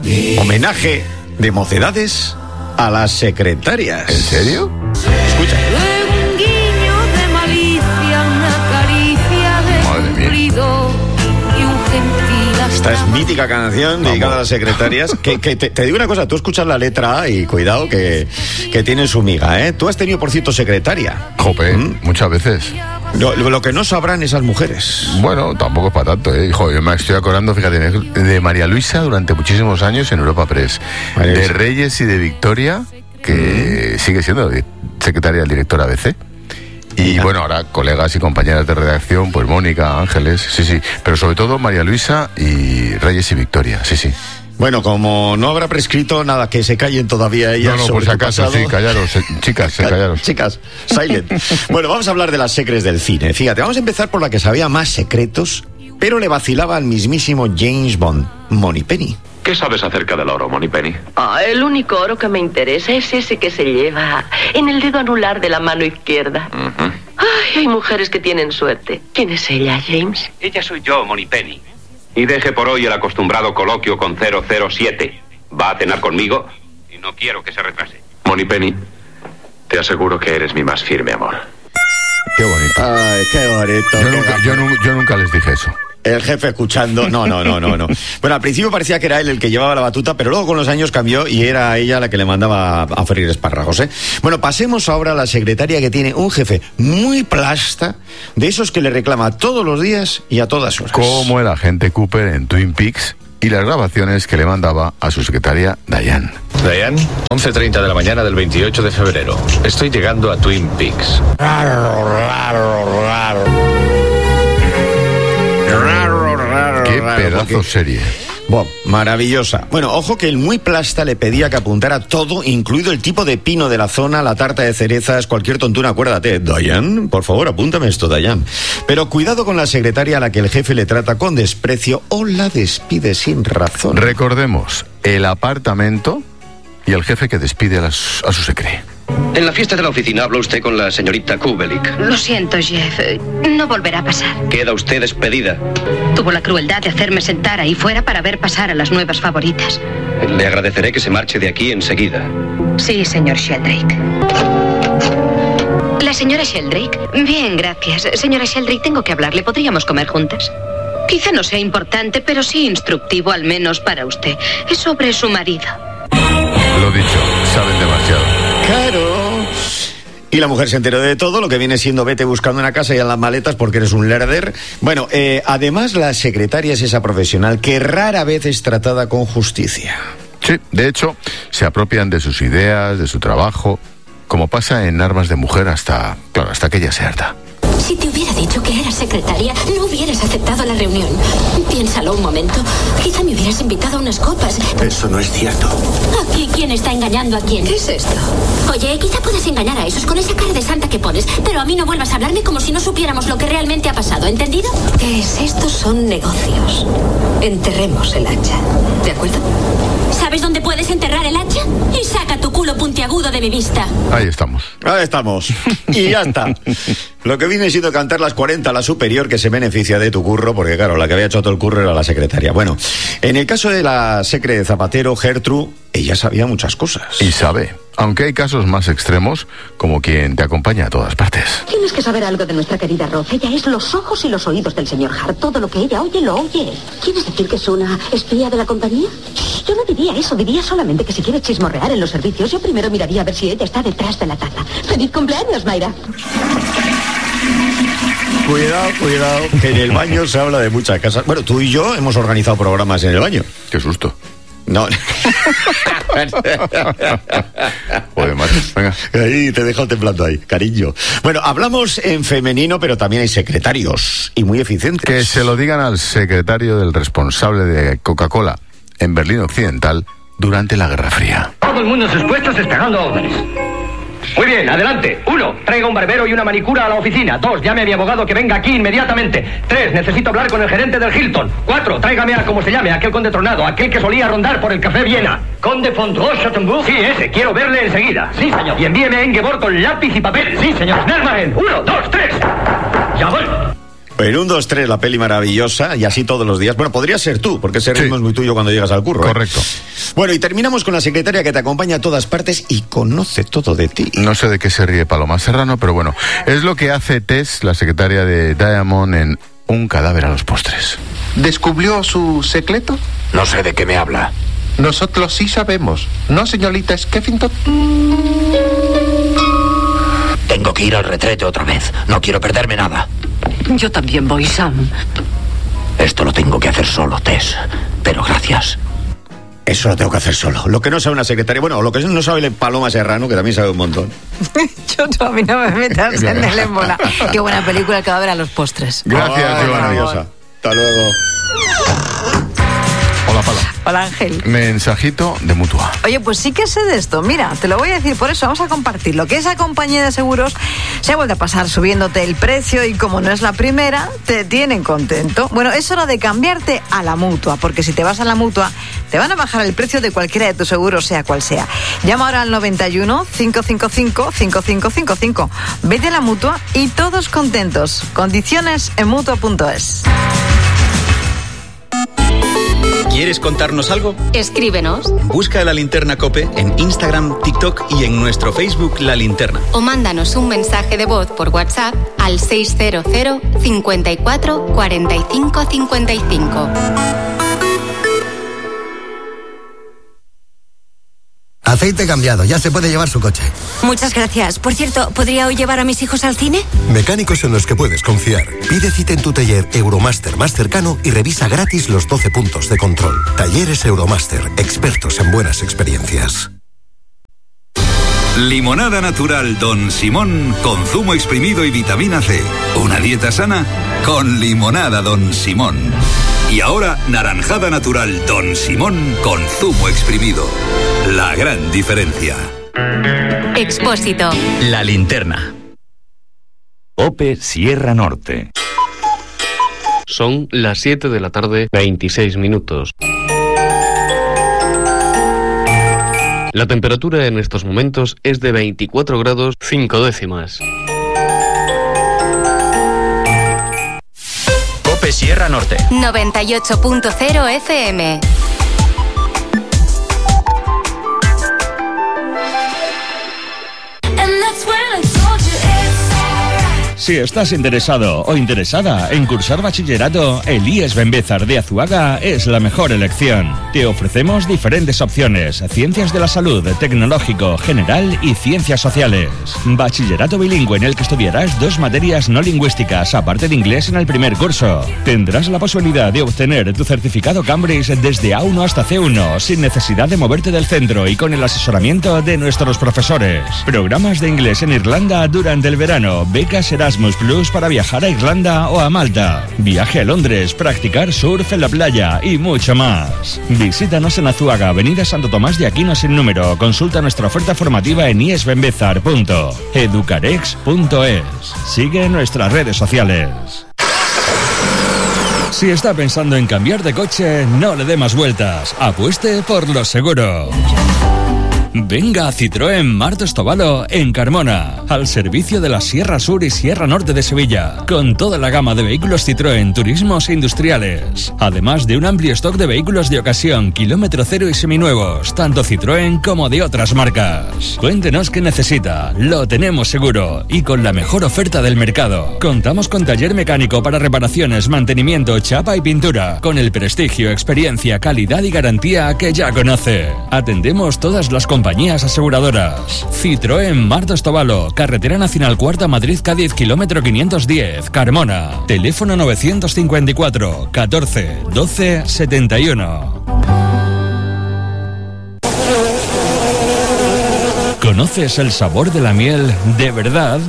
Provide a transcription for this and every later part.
Homenaje de Mocedades a las secretarias. ¿En serio? Escucha. Un guiño de malicia, una caricia de cumplido y un gentil. Esta es mítica canción dedicada a las secretarias. Que te digo una cosa, tú escuchas la letra A y cuidado que tiene su miga, ¿eh? Tú has tenido, por cierto, secretaria. Jope, muchas veces. Lo que no sabrán esas mujeres. Bueno, tampoco es para tanto, ¿eh? Hijo, yo me estoy acordando, fíjate, de María Luisa durante muchísimos años en Europa Press. De Reyes y de Victoria, que sigue siendo secretaria del director ABC. Y bueno, ahora colegas y compañeras de redacción, pues Mónica, Ángeles, sí. Pero sobre todo María Luisa y Reyes y Victoria, sí. Bueno, como no habrá prescrito nada, que se callen todavía ellas. No, por si acaso, sí, callaros, chicas, callaros. Chicas, silent. Bueno, vamos a hablar de las secres del cine. Fíjate, vamos a empezar por la que sabía más secretos, pero le vacilaba al mismísimo James Bond, Moneypenny. ¿Qué sabes acerca del oro, Moneypenny? El único oro que me interesa es ese que se lleva en el dedo anular de la mano izquierda. Ay, hay mujeres que tienen suerte. ¿Quién es ella, James? Ella soy yo, Moneypenny. Y deje por hoy el acostumbrado coloquio con 007. Va a cenar conmigo y no quiero que se retrase. Moneypenny, te aseguro que eres mi más firme amor. Qué bonito. Ay, qué bonito. Yo nunca les dije eso. El jefe escuchando. No. Bueno, al principio parecía que era él el que llevaba la batuta, pero luego con los años cambió y era ella la que le mandaba a freír espárragos, ¿eh? Bueno, pasemos ahora a la secretaria que tiene un jefe muy plasta, de esos que le reclama todos los días y a todas horas. Como el agente Cooper en Twin Peaks y las grabaciones que le mandaba a su secretaria Diane. Diane, 11:30 de la mañana del 28 de febrero. Estoy llegando a Twin Peaks. Qué pedazo serie. Maravillosa. Bueno, ojo que el muy plasta le pedía que apuntara todo, incluido el tipo de pino de la zona, la tarta de cerezas, cualquier tontuna, acuérdate. Diane, por favor, apúntame esto, Diane. Pero cuidado con la secretaria a la que el jefe le trata con desprecio o la despide sin razón. Recordemos, el apartamento y el jefe que despide a su secre. En la fiesta de la oficina habla usted con la señorita Kubelik. Lo siento, Jeff. No volverá a pasar. Queda usted despedida. Tuvo la crueldad de hacerme sentar ahí fuera para ver pasar a las nuevas favoritas. Le agradeceré que se marche de aquí enseguida. Sí, señor Sheldrake. ¿La señora Sheldrake? Bien, gracias. Señora Sheldrake, tengo que hablarle. ¿Podríamos comer juntas? Quizá no sea importante, pero sí instructivo, al menos para usted. Es sobre su marido. Lo dicho, saben demasiado. Claro. Y la mujer se enteró de todo, lo que viene siendo vete buscando una casa y en las maletas porque eres un lerder. Bueno, además la secretaria es esa profesional que rara vez es tratada con justicia. Sí, de hecho, se apropian de sus ideas, de su trabajo, como pasa en Armas de Mujer hasta que ella se harta. Si te hubiera dicho que eras secretaria, no hubieras aceptado la reunión. Piénsalo un momento. Quizá me hubieras invitado a unas copas. Eso no es cierto. Aquí, ¿quién está engañando a quién? ¿Qué es esto? Oye, quizá puedes engañar a esos con esa cara de santa que pones, pero a mí no vuelvas a hablarme como si no supiéramos lo que realmente ha pasado, ¿entendido? ¿Qué es? Estos son negocios. Enterremos el hacha. ¿De acuerdo? ¿Sabes dónde puedes enterrar el hacha? Y saca tu culo puntiagudo de mi vista. Ahí estamos. Y ya está. Lo que viene siendo cantar las 40 a la superior que se beneficia de tu curro, porque claro, la que había hecho todo el curro era la secretaria. Bueno, en el caso de la secre de Zapatero, Gertrude, ella sabía muchas cosas. Y sabe, aunque hay casos más extremos, como quien te acompaña a todas partes. Tienes que saber algo de nuestra querida Roz. Ella es los ojos y los oídos del señor Hart. Todo lo que ella oye, lo oye. ¿Quieres decir que es una espía de la compañía? Yo no diría eso. Diría solamente que si quiere chismorrear en los servicios, yo primero miraría a ver si ella está detrás de la taza. ¡Feliz cumpleaños, Mayra! Cuidado, que en el baño se habla de muchas casas. Bueno, tú y yo hemos organizado programas en el baño. Qué susto. No. Joder, macho, venga. Ahí te he dejado temblando ahí, cariño. Bueno, hablamos en femenino, pero también hay secretarios y muy eficientes. Que se lo digan al secretario del responsable de Coca-Cola en Berlín Occidental durante la Guerra Fría. Todo el mundo en sus puestos esperando órdenes. Muy bien, adelante. 1, traiga un barbero y una manicura a la oficina. 2, llame a mi abogado que venga aquí inmediatamente. 3, necesito hablar con el gerente del Hilton. 4, tráigame a como se llame, aquel conde tronado, aquel que solía rondar por el Café Viena. Conde von Roche-Chattenburg. Sí, ese, quiero verle enseguida. Sí, señor. Y envíeme a Ingeborg con lápiz y papel. Sí, señor. Snellmachen. 1, 2, 3. Ya voy. En 1, 2, 3, la peli maravillosa, y así todos los días. Bueno, podría ser tú, porque ese ritmo es muy tuyo cuando llegas al curro. Correcto. Bueno, y terminamos con la secretaria que te acompaña a todas partes y conoce todo de ti. No sé de qué se ríe Paloma Serrano, pero bueno, es lo que hace Tess, la secretaria de Diamond, en Un cadáver a los postres. ¿Descubrió su secreto? No sé de qué me habla. Nosotros sí sabemos. ¿No, señorita Skeffington? Tengo que ir al retrete otra vez. No quiero perderme nada. Yo también voy, Sam. Esto lo tengo que hacer solo, Tess. Pero gracias. Eso lo tengo que hacer solo. Lo que no sabe una secretaria, bueno, lo que no sabe Paloma Serrano, que también sabe un montón. A mí no me metas en el ébola. Qué buena película, El cadáver a los postres. Gracias, maravillosa. Hasta luego. Hola, Paloma. Hola, Ángel. Mensajito de Mutua. Oye, pues sí que sé de esto. Mira, te lo voy a decir, por eso vamos a compartirlo. Que esa compañía de seguros se ha vuelto a pasar subiéndote el precio y como no es la primera, te tienen contento. Bueno, es hora de cambiarte a la Mutua, porque si te vas a la Mutua, te van a bajar el precio de cualquiera de tus seguros, sea cual sea. Llama ahora al 91 555 5555. Vete a la Mutua y todos contentos. Condiciones en Mutua.es. ¿Quieres contarnos algo? Escríbenos. Busca La Linterna COPE en Instagram, TikTok y en nuestro Facebook La Linterna. O mándanos un mensaje de voz por WhatsApp al 600 54 45 55. Aceite cambiado, ya se puede llevar su coche. Muchas gracias. Por cierto, ¿podría hoy llevar a mis hijos al cine? Mecánicos en los que puedes confiar. Pide cita en tu taller Euromaster más cercano y revisa gratis los 12 puntos de control. Talleres Euromaster, expertos en buenas experiencias. Limonada natural Don Simón con zumo exprimido y vitamina C. Una dieta sana con limonada Don Simón. Y ahora, naranjada natural Don Simón con zumo exprimido. La gran diferencia. Expósito. La Linterna. OPE Sierra Norte. Son las 7 de la tarde, 26 minutos. La temperatura en estos momentos es de 24 grados 5 décimas. OPE Sierra Norte. 98.0 FM. Si estás interesado o interesada en cursar bachillerato, el IES Benbézar de Azuaga es la mejor elección. Te ofrecemos diferentes opciones: ciencias de la salud, tecnológico, general y ciencias sociales. Bachillerato bilingüe en el que estudiarás 2 materias no lingüísticas, aparte de inglés en el primer curso. Tendrás la posibilidad de obtener tu certificado Cambridge desde A1 hasta C1, sin necesidad de moverte del centro y con el asesoramiento de nuestros profesores. Programas de inglés en Irlanda durante el verano, becas Erasmus Plus para viajar a Irlanda o a Malta, viaje a Londres, practicar surf en la playa y mucho más. Visítanos en Azuaga, Avenida Santo Tomás de Aquino sin número. Consulta nuestra oferta formativa en iesbenbezar.educarex.es. Sigue nuestras redes sociales. Si está pensando en cambiar de coche, no le dé más vueltas. Apueste por lo seguro. Venga a Citroën Martos Tobalo en Carmona, al servicio de la Sierra Sur y Sierra Norte de Sevilla, con toda la gama de vehículos Citroën, turismos e industriales, además de un amplio stock de vehículos de ocasión, kilómetro cero y seminuevos, tanto Citroën como de otras marcas. Cuéntenos qué necesita, lo tenemos seguro y con la mejor oferta del mercado. Contamos con taller mecánico para reparaciones, mantenimiento, chapa y pintura, con el prestigio, experiencia, calidad y garantía que ya conoce. Atendemos todas las compañías aseguradoras. Citroën Martos Tobalo, Carretera Nacional Cuarta Madrid-Cádiz, kilómetro 510, Carmona. Teléfono 954 14 12 71. ¿Conoces el sabor de la miel de verdad?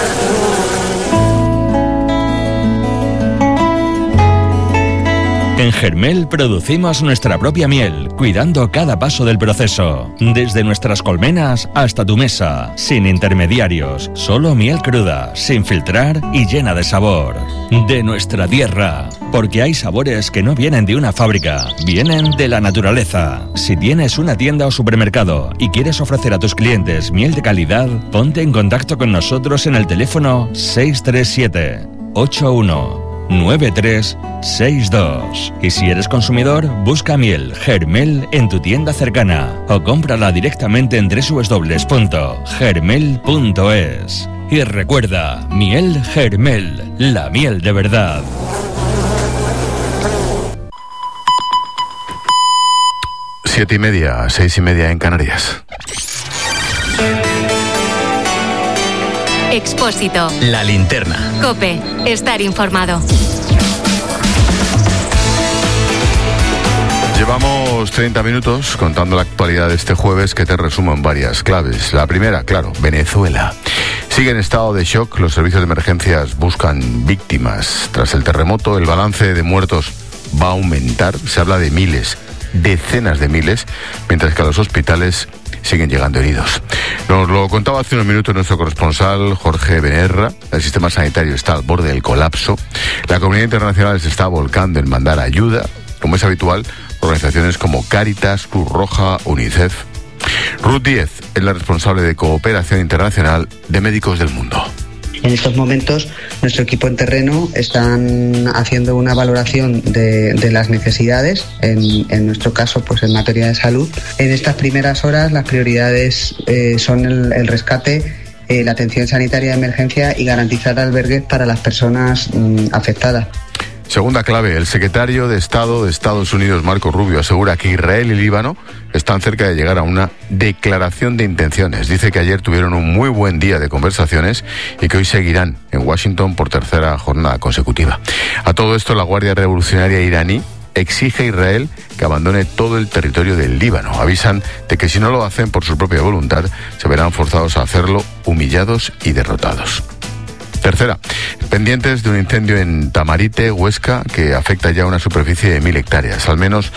En Germel producimos nuestra propia miel, cuidando cada paso del proceso. Desde nuestras colmenas hasta tu mesa, sin intermediarios, solo miel cruda, sin filtrar y llena de sabor. De nuestra tierra, porque hay sabores que no vienen de una fábrica, vienen de la naturaleza. Si tienes una tienda o supermercado y quieres ofrecer a tus clientes miel de calidad, ponte en contacto con nosotros en el teléfono 637 81 9362. Y si eres consumidor, busca miel Germel en tu tienda cercana o cómprala directamente en www.germel.es. Y recuerda, miel Germel, la miel de verdad. 7:30, 6:30 en Canarias. Expósito. La linterna. COPE. Estar informado. Llevamos 30 minutos contando la actualidad de este jueves, que te resumo en varias claves. La primera, claro, Venezuela. Sigue en estado de shock, los servicios de emergencias buscan víctimas. Tras el terremoto, el balance de muertos va a aumentar, se habla de miles, decenas de miles, mientras que a los hospitales siguen llegando heridos. Nos lo contaba hace unos minutos nuestro corresponsal Jorge Benerra. El sistema sanitario está al borde del colapso. La comunidad internacional se está volcando en mandar ayuda, como es habitual, organizaciones como Cáritas, Cruz Roja, UNICEF. Ruth Díez es la responsable de cooperación internacional de Médicos del Mundo. En estos momentos, nuestro equipo en terreno están haciendo una valoración de las necesidades, en nuestro caso, pues en materia de salud. En estas primeras horas, las prioridades son el rescate, la atención sanitaria de emergencia y garantizar albergues para las personas afectadas. Segunda clave, el secretario de Estado de Estados Unidos, Marco Rubio, asegura que Israel y Líbano están cerca de llegar a una declaración de intenciones. Dice que ayer tuvieron un muy buen día de conversaciones y que hoy seguirán en Washington por tercera jornada consecutiva. A todo esto, la Guardia Revolucionaria iraní exige a Israel que abandone todo el territorio del Líbano. Avisan de que si no lo hacen por su propia voluntad, se verán forzados a hacerlo, humillados y derrotados. Tercera, pendientes de un incendio en Tamarite, Huesca, que afecta ya una superficie de 1.000 hectáreas. Al menos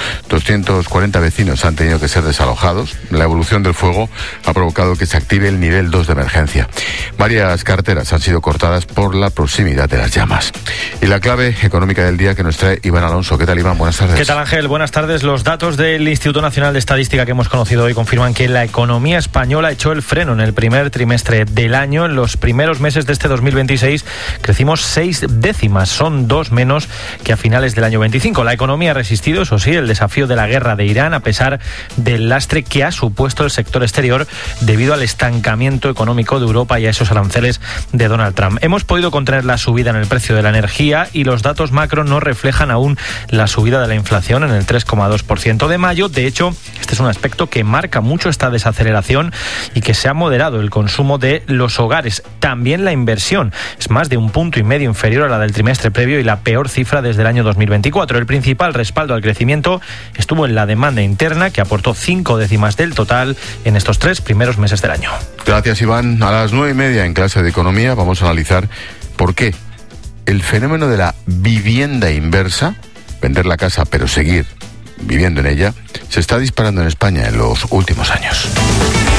240 vecinos han tenido que ser desalojados. La evolución del fuego ha provocado que se active el nivel 2 de emergencia. Varias carreteras han sido cortadas por la proximidad de las llamas. Y la clave económica del día que nos trae Iván Alonso. ¿Qué tal, Iván? Buenas tardes. ¿Qué tal, Ángel? Buenas tardes. Los datos del Instituto Nacional de Estadística que hemos conocido hoy confirman que la economía española echó el freno en el primer trimestre del año. En los primeros meses de este 2026 crecimos 6 décimas, son 2 menos que a finales del año 25. La economía ha resistido, eso sí, el desafío de la guerra de Irán, a pesar del lastre que ha supuesto el sector exterior debido al estancamiento económico de Europa y a esos aranceles de Donald Trump. Hemos podido contener la subida en el precio de la energía y los datos macro no reflejan aún la subida de la inflación en el 3,2% de mayo. De hecho, este es un aspecto que marca mucho esta desaceleración y que se ha moderado el consumo de los hogares. También la inversión es más de 1,5 puntos inferior a la del trimestre previo y la peor cifra desde el año 2024. El principal respaldo al crecimiento estuvo en la demanda interna, que aportó 5 décimas del total en estos 3 primeros meses del año. Gracias, Iván. A las 9:30 en clase de economía vamos a analizar por qué el fenómeno de la vivienda inversa, vender la casa pero seguir viviendo en ella, se está disparando en España en los últimos años.